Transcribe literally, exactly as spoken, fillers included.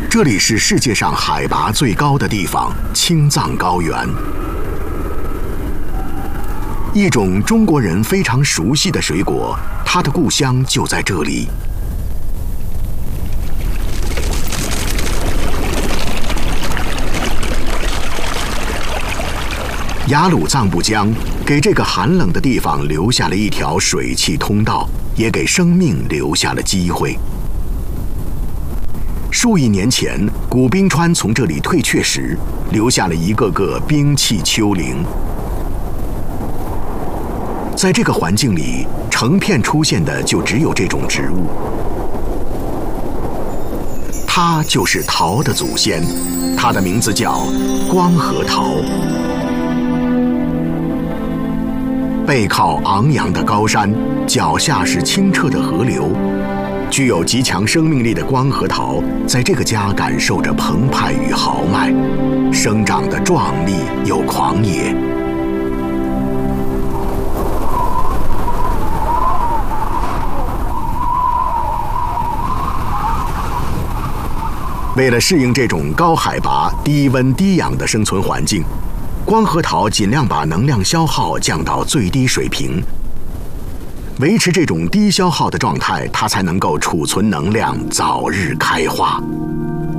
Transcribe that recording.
这里是世界上海拔最高的地方——青藏高原。一种中国人非常熟悉的水果，它的故乡就在这里。雅鲁藏布江给这个寒冷的地方留下了一条水汽通道，也给生命留下了机会。数亿年前，古冰川从这里退却时，留下了一个个冰气丘陵。在这个环境里，成片出现的就只有这种植物。它就是桃的祖先，它的名字叫光合桃。背靠昂扬的高山，脚下是清澈的河流。具有极强生命力的光合桃，在这个家感受着澎湃与豪迈，生长得壮丽又狂野。为了适应这种高海拔、低温、低氧的生存环境，光合桃尽量把能量消耗降到最低水平。维持这种低消耗的状态，它才能够储存能量，早日开花。